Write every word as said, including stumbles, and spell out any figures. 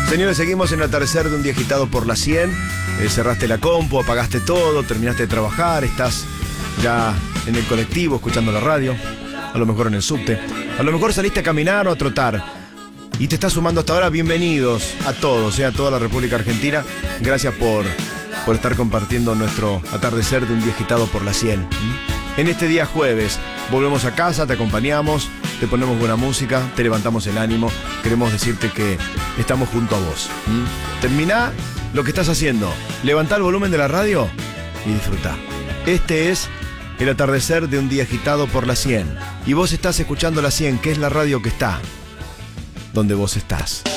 Señores, seguimos en el atardecer de un día agitado por la cien. Eh, cerraste la compu, apagaste todo, terminaste de trabajar, estás ya en el colectivo escuchando la radio, a lo mejor en el subte, a lo mejor saliste a caminar o a trotar y te estás sumando hasta ahora. Bienvenidos a todos, eh, a toda la República Argentina. Gracias por, por estar compartiendo nuestro atardecer de un día agitado por la cien. ¿Mm? En este día jueves volvemos a casa, te acompañamos, te ponemos buena música, te levantamos el ánimo. Queremos decirte que estamos junto a vos. ¿Mm? Terminá lo que estás haciendo, levantá el volumen de la radio y disfrutá. Este es el atardecer de un día agitado por la cien. Y vos estás escuchando la cien, que es la radio que está donde vos estás.